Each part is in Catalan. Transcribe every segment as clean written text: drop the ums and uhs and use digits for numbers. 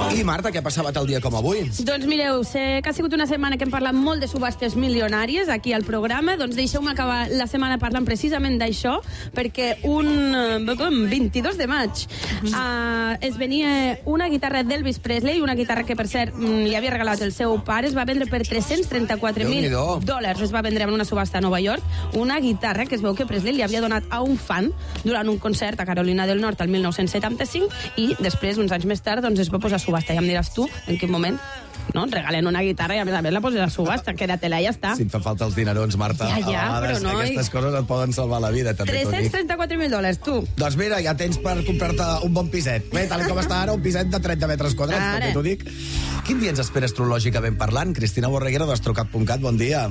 I Marta, què ha passat el dia com avui? Doncs mireu, sé que ha sigut una setmana que hem parlat molt de subhastes milionàries aquí al programa, doncs deixeu-me acabar la setmana parlant precisament d'això, perquè un 22 de maig es venia una guitarra d'Elvis Presley, una guitarra que, per cert, li havia regalat el seu pare, es va vendre per $334,000. Es va vendre en una subhasta a Nova York, una guitarra que es veu que Presley li havia donat a un fan durant un concert a Carolina del Nord el 1975 i després, uns anys més tard, doncs es va posar a subhasta. Ja em diràs tu en quin moment regalen una guitarra i a més la poses a subhasta, queda-te-la i ja està. Si et fa falta els dinerons, Marta, ja, a vegades però no, aquestes coses et poden salvar la vida. $334,000, tu. Doncs mira, ja tens per comprar-te un bon piset. Bé, tal com està ara, un piset de 30 metres quadrats, també t'ho dic. Quin dia ens espera astrològicament parlant? Cristina Borreguera, d'Astrocat.cat, bon dia.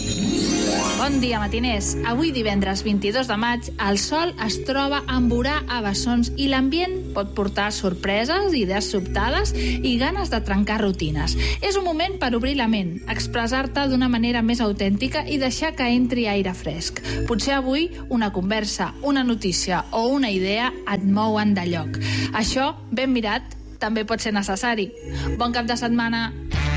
Bon dia, matiners. Avui, divendres 22 de maig, el sol es troba amb Urà a bessons i l'ambient pot portar sorpreses, idees sobtades i ganes de trencar rutines. És un moment per obrir la ment, expressar-te d'una manera més autèntica i deixar que entri aire fresc. Potser avui una conversa, una notícia o una idea et mouen de lloc. Això, ben mirat, també pot ser necessari. Bon cap de setmana.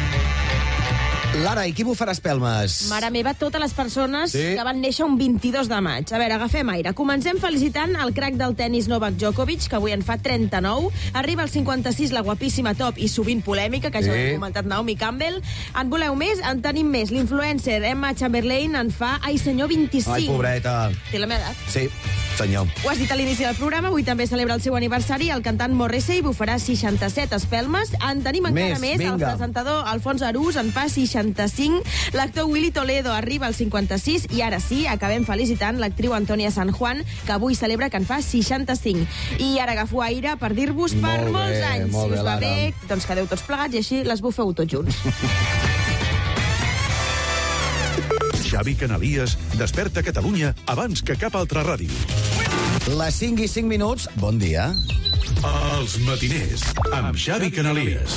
Lara, i qui bufarà espelmes? Mare meva, totes les persones que van néixer un 22 de maig. A veure, agafem aire. Comencem felicitant el crac del tennis Novak Djokovic, que avui en fa 39. Arriba al 56 la guapíssima top i sovint polèmica, que ja ho hem comentat, Naomi Campbell. En voleu més? En tenim més. L'influencer Emma Chamberlain en fa, ai senyor, 25. Ai, pobreta. Té la meva edat. Sí, senyor. Ho has dit a l'inici del programa, avui també celebra el seu aniversari. El cantant Morrissey bufarà 67 espelmes. En tenim encara més. El presentador Alfons Arús en fa 65. L'actor Willy Toledo arriba al 56 i ara sí, acabem felicitant l'actriu Antònia San Juan, que avui celebra que en fa 65. I ara agafo aire per dir-vos per molts anys. Si us va bé, doncs quedeu tots plegats i així les bufeu tots junts. Xavi Canalies desperta Catalunya abans que cap altra ràdio. Les 5 i 5 minuts, bon dia. Els matiners, amb Xavi Canalies.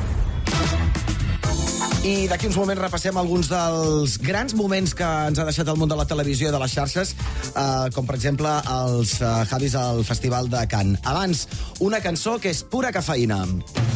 I d'aquí uns moments repassem alguns dels grans moments que ens ha deixat el món de la televisió i de les xarxes, com per exemple els Javis al Festival de Cannes. Abans, una cançó que és pura cafeïna.